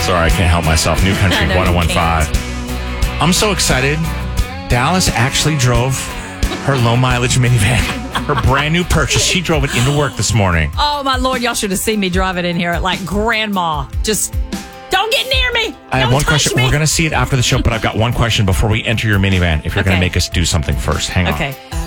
Sorry, I can't help myself. New Country 101.5. I'm so excited. Dallas actually drove her low mileage minivan, her brand new purchase. She drove it into work this morning. Oh, my Lord. Y'all should have seen me drive it in here like grandma. Just don't get near me. I have one question. We're going to see it after the show, but I've got one question before we enter your minivan. If you're going to make us do something first. Hang on. Okay.